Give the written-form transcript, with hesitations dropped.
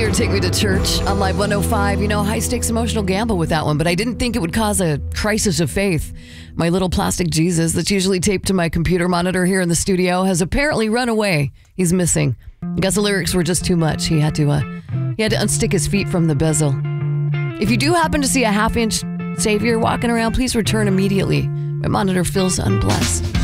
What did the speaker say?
Earlier, Take Me to Church on Live 105. You know, high stakes emotional gamble with that one, but I didn't think it would cause a crisis of faith. My little plastic Jesus that's usually taped to my computer monitor here in the studio has apparently run away. He's missing. I guess the lyrics were just too much. He had to unstick his feet from the bezel. If you do happen to see a half-inch Savior walking around, please return immediately. My monitor feels unblessed.